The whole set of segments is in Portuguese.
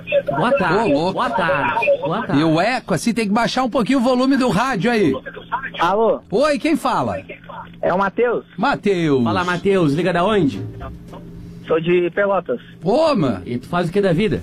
Boa tarde. Ô, Boa tarde. Boa tarde. E o eco, assim, tem que baixar um pouquinho o volume do rádio aí. Alô, Oi, quem fala? é o Matheus. Matheus. Fala, Matheus. Liga da onde? Sou de Pelotas. Ô, mano. E tu faz o que da vida?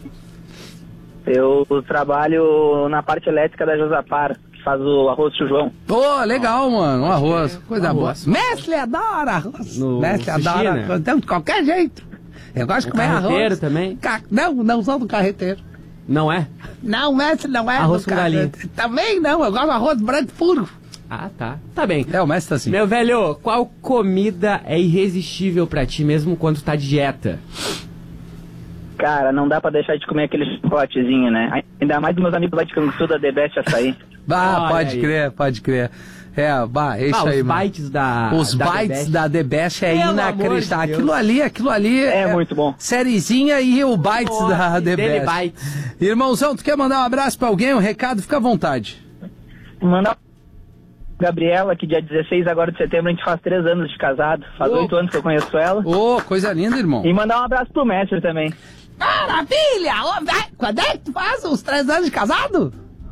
Eu trabalho na parte elétrica da Josapar, que faz o arroz chujão. Ô, legal, mano. Um arroz. Coisa boa. Arroz. Mestre adora arroz. No Mestre sushi, adora né? arroz. Então, de qualquer jeito. Eu gosto de comer Carreteiro arroz. também? Não sou do carreteiro. Não é? Não, mestre não é Arroz do com galinha. Também não, eu gosto de arroz branco puro. Ah, tá. Tá bem. É, o mestre tá assim. Meu velho, qual comida é irresistível pra ti, mesmo quando tá de dieta? Cara, não dá pra deixar de comer aquele chocolatezinho, né? Ainda mais dos meus amigos lá de Canguçu da The Best Açaí. Ah, Olha pode aí. crer, pode crer. É, é isso os aí, mano. bites da Os da The bites Best. da The Best é Pelo inacreditável. amor de Deus. Aquilo ali É muito bom. Sériezinha e o bites Nossa, da The Daily Best. Bites. Irmãozão, tu quer mandar um abraço pra alguém, um recado? Fica à vontade. Manda Gabriela, que dia 16 agora de setembro a gente faz 3 anos de casado. Faz Ô. 8 anos que eu conheço ela. Ô, coisa linda, irmão. E mandar um abraço pro mestre também. Maravilha! Quando é que tu faz os 3 anos de casado?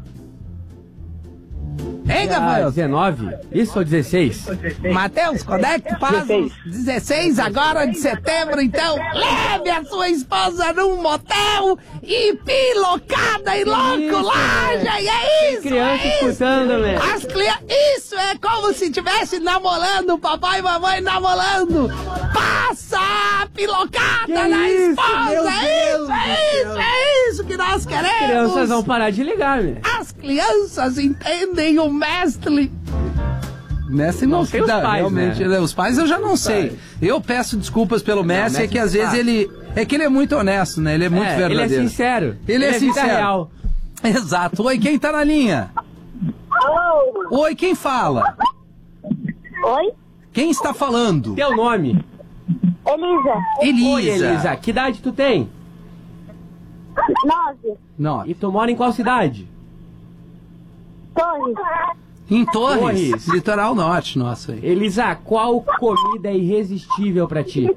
Hein, Gabriel? 19? Isso ou 16? Matheus, quando é que tu faz os 16 agora de setembro, então? Leve a sua esposa num motel e pilocada e louco isso, lá, velho? e é isso! Criança é isso. escutando, velho. Isso é como se estivesse namorando, papai e mamãe namorando. Passa a pilocada Que na isso, esposa, meu é Deus isso, é isso, é isso que nós queremos. As crianças vão parar de ligar, velho. As crianças entendem o mestre. Mestre não sei os dá, pais, realmente, né? Os pais eu já não sei. Pais. Eu peço desculpas pelo mestre, é mestre que às você vezes sabe. ele... É que ele é muito honesto, né? Ele é muito verdadeiro. Ele é sincero. Ele é vida sincero. real. Exato. Oi, quem tá na linha? Alô? Oi, quem fala? Oi? Quem está falando? Teu nome? Elisa. Oi, Elisa. Que idade tu tem? 9. Não. E tu mora em qual cidade? Torres. Em Torres, Torres. litoral norte, nossa. Aí. Elisa, qual comida é irresistível pra ti?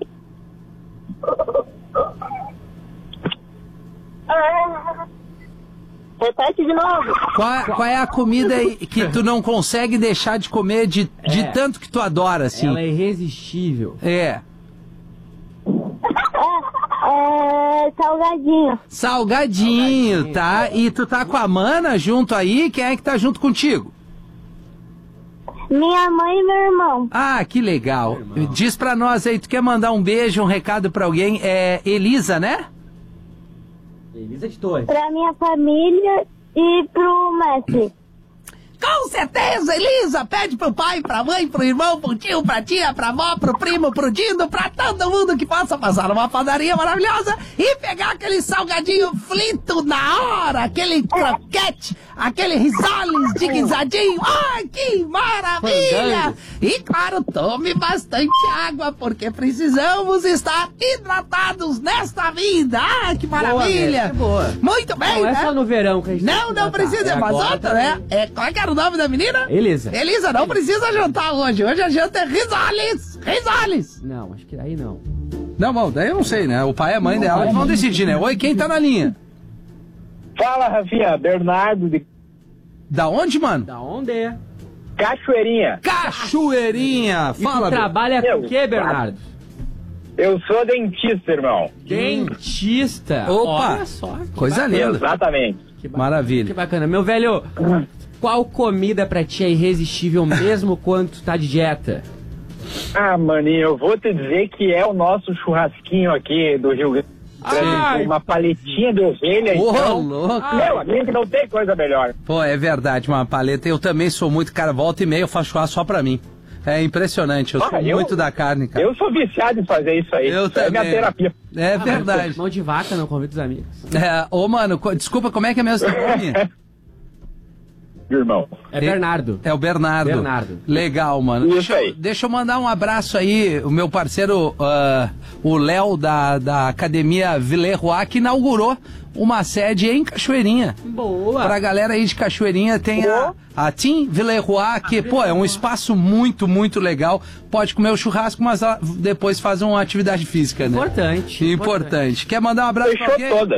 Repete de novo. Qual é a comida aí que tu não consegue deixar de comer de tanto que tu adora, assim? Ela é irresistível. É. Salgadinho. Salgadinho, tá? E tu tá com a mana junto aí? Quem é que tá junto contigo? Minha mãe e meu irmão. Ah, que legal. Diz pra nós aí, tu quer mandar um beijo, um recado pra alguém? É Elisa, né? Elisa de Torres. Pra minha família e pro mestre. Com certeza, Elisa! Pede pro pai, pra mãe, pro irmão, pro tio, pra tia, pra avó, pro primo, pro Dindo, pra todo mundo que possa passar numa padaria maravilhosa e pegar aquele salgadinho frito na hora, aquele croquete, aquele risoles de guisadinho. Ai, que maravilha! E claro, tome bastante água, porque precisamos estar hidratados nesta vida. Ah, que maravilha! Boa, Mestre, boa. Muito bem, Não é né? só no verão que a gente tem que Não hidratar. precisa, É mas agora outra, também. né? Qual é que era o nome da menina? Elisa. Elisa, não precisa jantar hoje. Hoje a janta é risoles. Risoles. Não, acho que aí não. Não, bom, daí eu não sei, né? O pai e a mãe dela que vão decidir, né? Oi, quem tá na linha? Fala, Rafinha. Bernardo de Da onde, mano? Da onde? Cachoeirinha. Cachoeirinha. E Fala, tu trabalha com o Meu, quê, Bernardo? Eu sou dentista, irmão. Dentista. Opa. Olha só. Que coisa bacana, linda. Exatamente. que bacana. Maravilha. Que bacana. Meu velho, qual comida pra ti é irresistível mesmo quando tu tá de dieta? Ah, maninho, eu vou te dizer que é o nosso churrasquinho aqui do Rio Grande. Ai. Uma paletinha de ovelha, Ô, então. louco. Meu amigo, não tem coisa melhor. Pô, é verdade, uma paleta. Eu também sou muito, cara, volta e meia eu faço churrasco só pra mim. É impressionante, eu sou muito da carne, cara. Eu sou viciado em fazer isso aí. Eu Isso é minha também. terapia. É verdade. Mão de vaca, não convida os amigos. Ô, mano, desculpa, como é que é mesmo teu nome? Irmão. É Bernardo. É o Bernardo. Bernardo. Legal, mano. Isso aí. Deixa eu mandar um abraço aí, o meu parceiro, o Léo da Academia Villeroy, que inaugurou uma sede em Cachoeirinha. Boa. Pra galera aí de Cachoeirinha tem a Team Villeroy, que, pô, é um espaço muito, muito legal. Pode comer o churrasco, mas depois faz uma atividade física, né? Importante. Importante. Quer mandar um abraço pra Fechou alguém? toda.